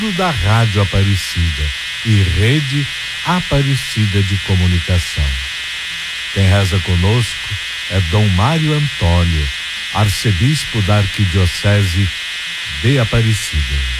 da Rádio Aparecida e Rede Aparecida de Comunicação. Quem reza conosco é Dom Mário Antônio, arcebispo da Arquidiocese de Aparecida.